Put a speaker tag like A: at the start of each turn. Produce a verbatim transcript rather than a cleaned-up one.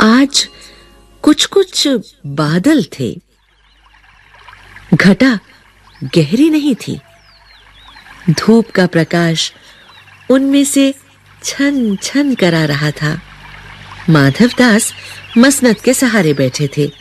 A: आज कुछ-कुछ बादल थे। घटा गहरी नहीं थी। धूप का प्रकाश उनमें से छन-छन कर आ रहा था। माधवदास मसनद के सहारे बैठे थे।